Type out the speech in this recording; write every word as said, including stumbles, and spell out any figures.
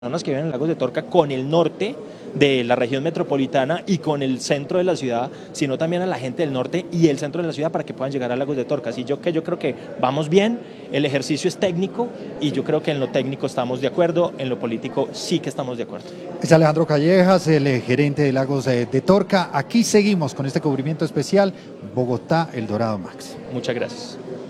personas que viven en Lagos de Torca con el norte de la región metropolitana y con el centro de la ciudad, sino también a la gente del norte y el centro de la ciudad para que puedan llegar a Lagos de Torca. Así yo, que yo creo que vamos bien, el ejercicio es técnico y yo creo que en lo técnico estamos de acuerdo, en lo político sí que estamos de acuerdo. Es Alejandro Callejas, el eh, gerente de Lagos de, de Torca. Aquí seguimos con este cubrimiento especial Bogotá, El Dorado, Max. Muchas gracias.